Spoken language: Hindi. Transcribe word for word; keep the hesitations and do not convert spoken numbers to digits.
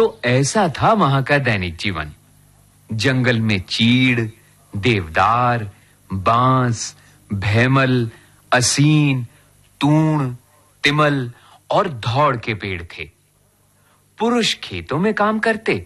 तो ऐसा था वहां का दैनिक जीवन। जंगल में चीड़, देवदार, बांस, भैमल, असीन, तूण, तिमल और धौड़ के पेड़ थे। पुरुष खेतों में काम करते,